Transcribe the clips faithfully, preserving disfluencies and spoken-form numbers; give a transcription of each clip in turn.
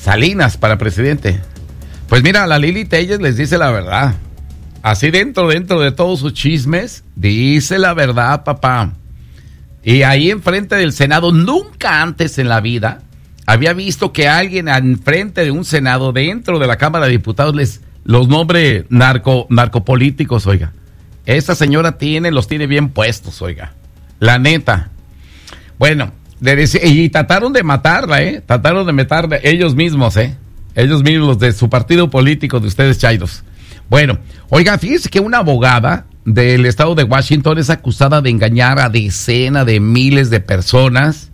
Salinas para presidente. Pues mira, la Lili Telles les dice la verdad. Así dentro, dentro de todos sus chismes, dice la verdad, papá. Y ahí enfrente del Senado, nunca antes en la vida había visto que alguien enfrente de un Senado, dentro de la Cámara de Diputados, les los nombre narco, narcopolíticos, oiga. Esta señora tiene, los tiene bien puestos, oiga. La neta. Bueno, le decía, y trataron de matarla, ¿eh? Trataron de matarla ellos mismos, ¿eh? Ellos mismos, los de su partido político, de ustedes, chairos. Bueno, oiga, fíjese que una abogada del estado de Washington es acusada de engañar a decenas de miles de personas,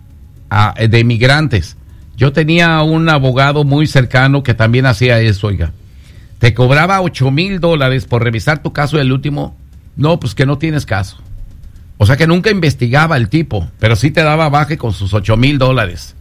a, de migrantes. Yo tenía un abogado muy cercano que también hacía eso, oiga. Te cobraba ocho mil dólares por revisar tu caso y el último, no, pues que no tienes caso. O sea que nunca investigaba el tipo, pero sí te daba baje con sus ocho mil dólares.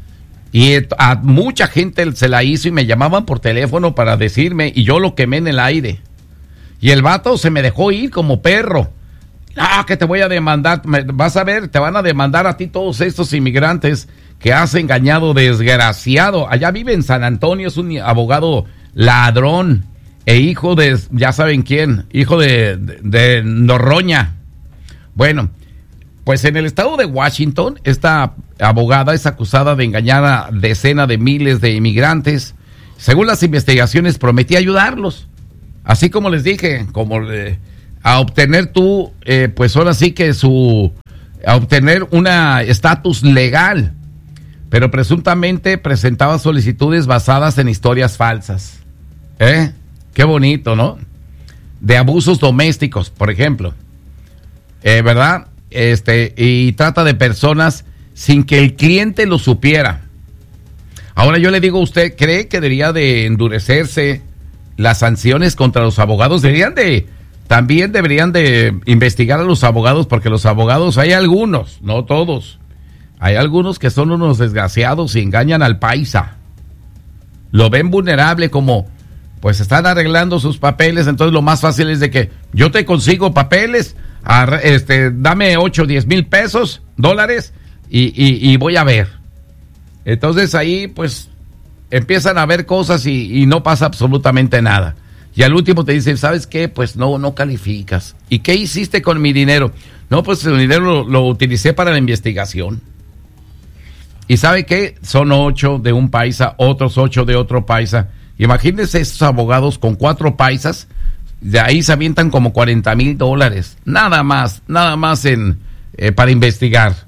Y a mucha gente se la hizo y me llamaban por teléfono para decirme, y yo lo quemé en el aire. Y el vato se me dejó ir como perro. Ah, que te voy a demandar, me, vas a ver, te van a demandar a ti todos estos inmigrantes que has engañado, desgraciado. Allá vive en San Antonio, es un abogado ladrón e hijo de, ya saben quién, hijo de, de, de Noroña. Bueno, pues en el estado de Washington, esta abogada es acusada de engañar a decenas de miles de inmigrantes. Según las investigaciones, prometía ayudarlos. Así como les dije, como eh, a obtener tú, eh, pues ahora sí que su, a obtener una estatus legal. Pero presuntamente presentaba solicitudes basadas en historias falsas. ¿Eh? Qué bonito, ¿no? De abusos domésticos, por ejemplo. Eh, ¿Verdad? Este, y trata de personas sin que el cliente lo supiera. Ahora yo le digo a usted, ¿cree que debería de endurecerse las sanciones contra los abogados? Deberían de, también deberían de investigar a los abogados, porque los abogados, hay algunos, no todos, hay algunos que son unos desgraciados y engañan al paisa. Lo ven vulnerable, como pues están arreglando sus papeles, entonces lo más fácil es de que yo te consigo papeles, este, dame ocho, diez mil pesos, dólares, y, y, y voy a ver. Entonces ahí pues empiezan a ver cosas y, y no pasa absolutamente nada. Y al último te dicen, ¿sabes qué? Pues no, no calificas. ¿Y qué hiciste con mi dinero? No, pues el dinero lo, lo utilicé para la investigación. ¿Y sabe qué? Son ocho de un paisa, otros ocho de otro paisa. Imagínense esos abogados con cuatro paisas, de ahí se avientan como cuarenta mil dólares. Nada más, nada más en eh, para investigar.